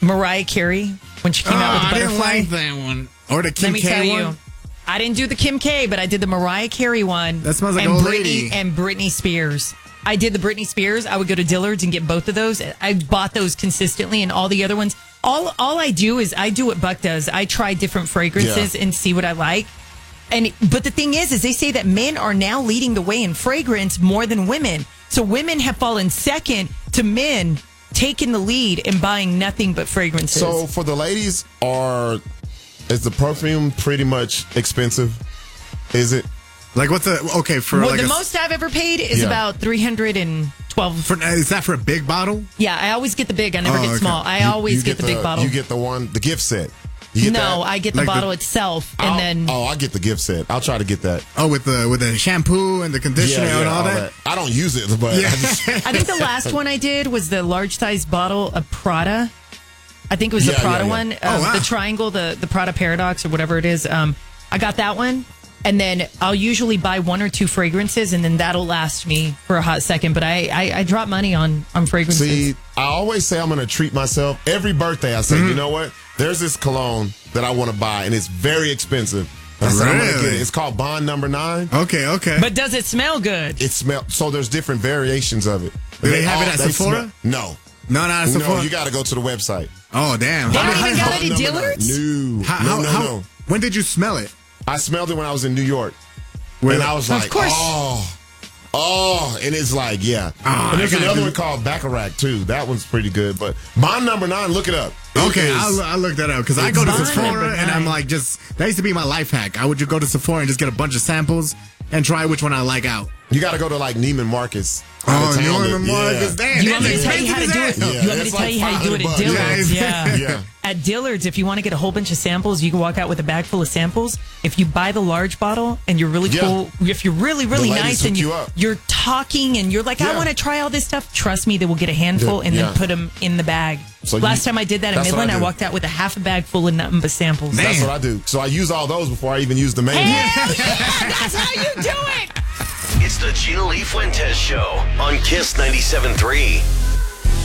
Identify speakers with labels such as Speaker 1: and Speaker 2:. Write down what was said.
Speaker 1: Mariah Carey when she came out with the butterfly.
Speaker 2: I didn't like that one. Or the Kim
Speaker 1: Let me
Speaker 2: K
Speaker 1: tell
Speaker 2: one.
Speaker 1: you, I didn't do the Kim K, but I did the Mariah Carey one.
Speaker 2: That smells like
Speaker 1: and
Speaker 2: old
Speaker 1: Britney,
Speaker 2: lady.
Speaker 1: And Britney Spears. I did the Britney Spears. I would go to Dillard's and get both of those. I bought those consistently, and all the other ones. All I do is I do what Buck does. I try different fragrances and see what I like. But the thing is they say that men are now leading the way in fragrance more than women. So women have fallen second to men taking the lead and buying nothing but fragrances.
Speaker 3: So for the ladies, is the perfume pretty much expensive? Is it?
Speaker 2: Like what's for
Speaker 1: well,
Speaker 2: like
Speaker 1: the most I've ever paid is about $312.
Speaker 2: Is that for a big bottle?
Speaker 1: Yeah, I always get the big. I never get small. I always get the big bottle.
Speaker 3: You get the gift set. You get that?
Speaker 1: I get the bottle itself, and then
Speaker 3: I get the gift set. I'll try to get that.
Speaker 2: Oh, with the shampoo and the conditioner and all that.
Speaker 3: I don't use it, but
Speaker 1: I think the last one I did was the large size bottle of Prada. I think it was the Prada one, the triangle, the Prada Paradox or whatever it is. I got that one. And then I'll usually buy one or two fragrances, and then that'll last me for a hot second. But I drop money on fragrances.
Speaker 3: See, I always say I'm going to treat myself. Every birthday I say, you know what? There's this cologne that I want to buy, and it's very expensive. I'm gonna get it. It's called Bond Number 9.
Speaker 2: Okay.
Speaker 1: But does it smell good?
Speaker 3: It smells. So there's different variations of it.
Speaker 2: Do they have it at Sephora?
Speaker 3: No.
Speaker 2: Not at Sephora?
Speaker 3: No, you got to go to the website.
Speaker 2: Oh, damn.
Speaker 1: They don't even got it at Dillard's?
Speaker 3: No.
Speaker 2: When did you smell it?
Speaker 3: I smelled it when I was in New York. And I was like, and it's like, yeah. And there's another one called Baccarat, too. That one's pretty good. But Bond Number 9, look it up.
Speaker 2: Okay, I'll look that up. Because I go to Sephora, and I'm like, that used to be my life hack. I would just go to Sephora and just get a bunch of samples and try which one I like out.
Speaker 3: You got to go to, like, Neiman Marcus.
Speaker 2: Neiman Marcus. Damn,
Speaker 1: you want me to tell you how to do it? You want me to tell you how to do it at Dillard's?
Speaker 3: Yeah.
Speaker 1: At Dillard's, if you want to get a whole bunch of samples, you can walk out with a bag full of samples. If you buy the large bottle and you're really cool, if you're really, really nice and you're talking and you're like, I want to try all this stuff, trust me, they will get a handful and then put them in the bag. So Last time I did that in Midland, I walked out with a half a bag full of nothing but samples.
Speaker 3: That's what I do. So I use all those before I even use the main one.
Speaker 1: That's how you do it!
Speaker 4: It's the Gina Lee Fuentes Show on Kiss 97.3.